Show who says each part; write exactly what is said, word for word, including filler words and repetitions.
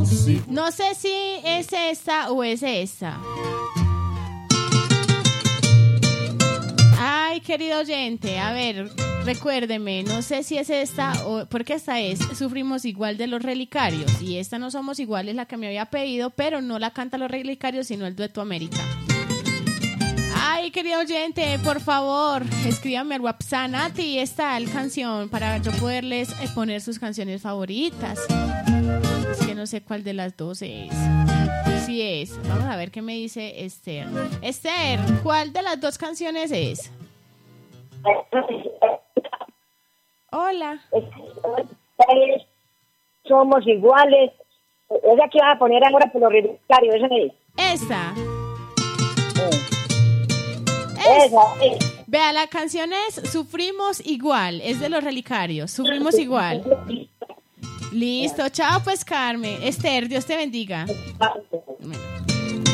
Speaker 1: No sé si es esta o es esta. Ay, querido oyente, a ver, recuérdeme, no sé si es esta o... Porque esta es Sufrimos Igual de Los Relicarios. Y esta No Somos Iguales, la que me había pedido, pero no la canta Los Relicarios, sino el Dueto América. Ay, querido oyente, por favor, escríbame al WhatsApp, Nati, esta la canción para yo poderles poner sus canciones favoritas. Es que no sé cuál de las dos es. Sí es. Vamos a ver qué me dice Esther. Esther, ¿cuál de las dos canciones es? Hola.
Speaker 2: Somos iguales. Esa que vas a poner ahora por los relicarios, esa es.
Speaker 1: Esa.
Speaker 2: Es. Esa es.
Speaker 1: Vea, la canción es Sufrimos Igual. Es de Los Relicarios. Sufrimos Igual. Listo. Chao, pues, Carmen. Esther, Dios te bendiga. Bueno.